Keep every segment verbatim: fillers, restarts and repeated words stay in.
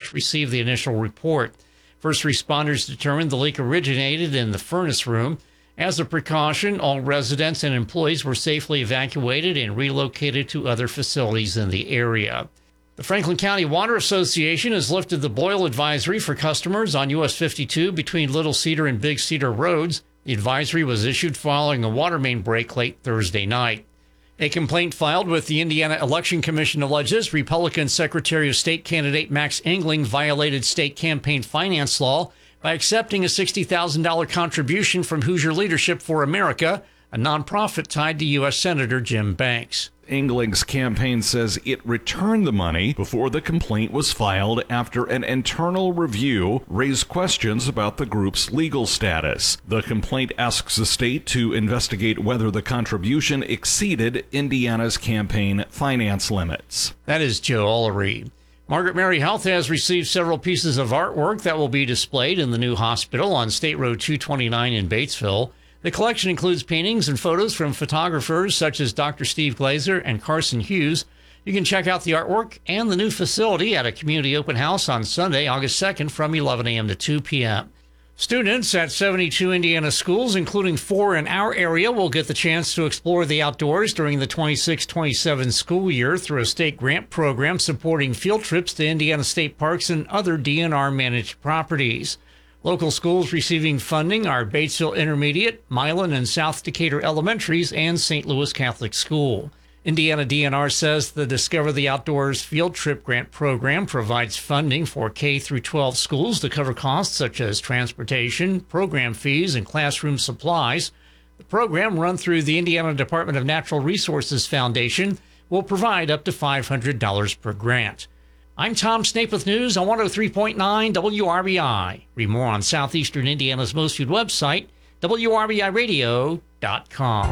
which received the initial report. First responders determined the leak originated in the furnace room. As a precaution, all residents and employees were safely evacuated and relocated to other facilities in the area. The Franklin County Water Association has lifted the boil advisory for customers on U S fifty-two between Little Cedar and Big Cedar roads. The advisory was issued following a water main break late Thursday night. A complaint filed with the Indiana Election Commission alleges Republican Secretary of State candidate Max Engling violated state campaign finance law by accepting a sixty thousand dollars contribution from Hoosier Leadership for America, a nonprofit tied to U S Senator Jim Banks. Engling's campaign says it returned the money before the complaint was filed after an internal review raised questions about the group's legal status. The complaint asks the state to investigate whether the contribution exceeded Indiana's campaign finance limits. That is Joe Ullery. Margaret Mary Health has received several pieces of artwork that will be displayed in the new hospital on State Road two twenty-nine in Batesville. The collection includes paintings and photos from photographers such as Doctor Steve Glazer and Carson Hughes. You can check out the artwork and the new facility at a community open house on Sunday, August second from eleven a.m. to two p.m. Students at seventy-two Indiana schools, including four in our area, will get the chance to explore the outdoors during the twenty-six twenty-seven school year through a state grant program supporting field trips to Indiana state parks and other D N R-managed properties. Local schools receiving funding are Batesville Intermediate, Milan and South Decatur Elementaries, and Saint Louis Catholic School. Indiana D N R says the Discover the Outdoors Field Trip Grant Program provides funding for K through twelve schools to cover costs such as transportation, program fees, and classroom supplies. The program, run through the Indiana Department of Natural Resources Foundation, will provide up to five hundred dollars per grant. I'm Tom Snape with news on one oh three point nine W R B I. Read more on Southeastern Indiana's most viewed website, W R B I radio dot com.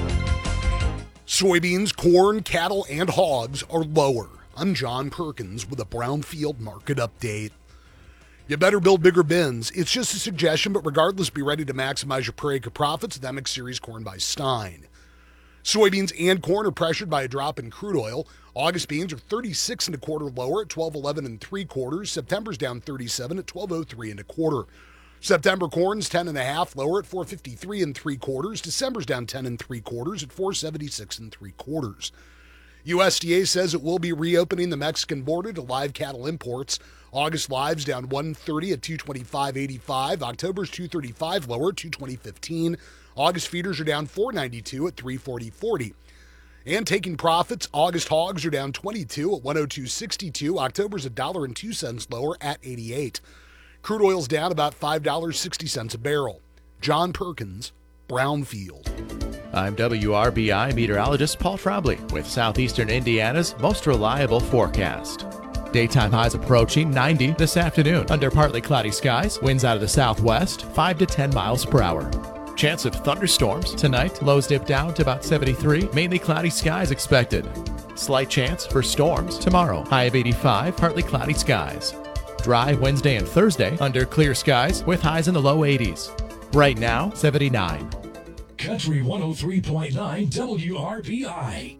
Soybeans, corn, cattle, and hogs are lower. I'm John Perkins with a Brownfield Market Update. You better build bigger bins. It's just a suggestion, but regardless, be ready to maximize your per acre profits with M X Series Corn by Stein. Soybeans and corn are pressured by a drop in crude oil. August beans are thirty-six and a quarter lower at twelve eleven and three quarters. September's down thirty-seven at twelve oh three and a quarter. September corn's ten and a half lower at four fifty-three and three quarters. December's down ten and three quarters at four seventy-six and three quarters. U S D A says it will be reopening the Mexican border to live cattle imports. August lives down one thirty at two twenty-five eighty-five. October's two thirty-five lower at two twenty fifteen. August feeders are down four ninety-two at three forty forty. And taking profits, August hogs are down twenty-two at one oh two sixty-two. October's a dollar and two cents lower at eighty-eight. Crude oil's down about five dollars and sixty cents a barrel. John Perkins, Brownfield. I'm W R B I meteorologist Paul Trombley with Southeastern Indiana's most reliable forecast. Daytime highs approaching ninety this afternoon under partly cloudy skies. Winds out of the southwest, five to ten miles per hour. Chance of thunderstorms tonight. Lows dip down to about seventy-three. Mainly cloudy skies expected. Slight chance for storms tomorrow. High of eighty-five, partly cloudy skies. Dry Wednesday and Thursday under clear skies with highs in the low eighties. Right now, seventy-nine. Country one oh three point nine W R B I.